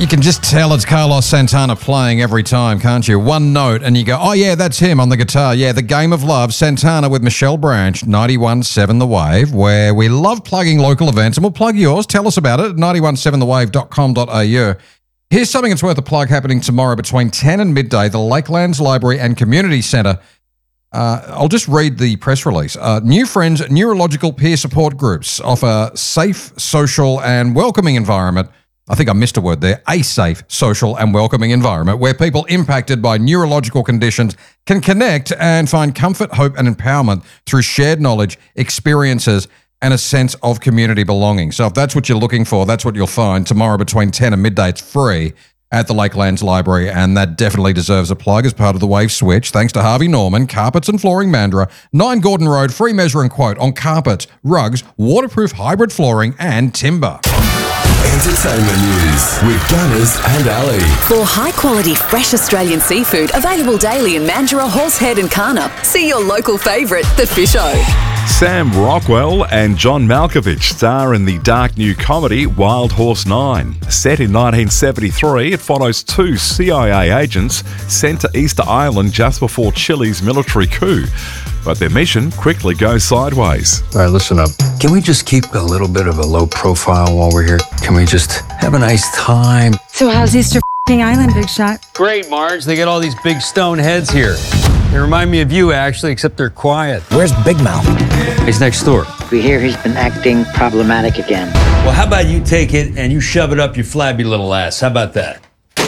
You can just tell it's Carlos Santana playing every time, can't you? One note and you go, oh yeah, that's him on the guitar. Yeah, The Game of Love, Santana with Michelle Branch, 91.7 The Wave, where we love plugging local events, and we'll plug yours. Tell us about it at 917thewave.com.au. Here's something that's worth a plug happening tomorrow between 10 and midday, the Lakelands Library and Community Centre. I'll just read the press release. New Friends Neurological Peer Support Groups offer safe, social and welcoming environment. I think I missed a word there. A safe, social and welcoming environment where people impacted by neurological conditions can connect and find comfort, hope and empowerment through shared knowledge, experiences and a sense of community belonging. So if that's what you're looking for, that's what you'll find tomorrow between 10 and midday. It's free at the Lakelands Library, and that definitely deserves a plug as part of the Wave Switch. Thanks to Harvey Norman, Carpets and Flooring Mandurah, 9 Gordon Road, free measure and quote on carpets, rugs, waterproof hybrid flooring and timber. Entertainment news with Gunners and Ali. For high-quality, fresh Australian seafood available daily in Mandurah, Horsehead and Carnup, see your local favourite, The Fish O. Sam Rockwell and John Malkovich star in the dark new comedy Wild Horse 9. Set in 1973, it follows 2 CIA agents sent to Easter Island just before Chile's military coup. But their mission quickly goes sideways. All right, listen up. Can we just keep a little bit of a low profile while we're here? Can we just have a nice time? So how's Easter Island, Big Shot? Great, Marge. They get all these big stone heads here. They remind me of you, actually, except they're quiet. Where's Big Mouth? He's next door. We hear he's been acting problematic again. Well, how about you take it and you shove it up your flabby little ass? How about that?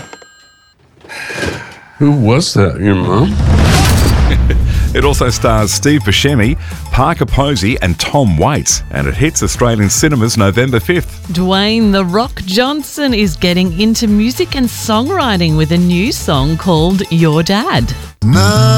Who was that, your mom? It also stars Steve Buscemi, Parker Posey and Tom Waits, and it hits Australian cinemas November 5th. Dwayne "The Rock" Johnson is getting into music and songwriting with a new song called Your Dad.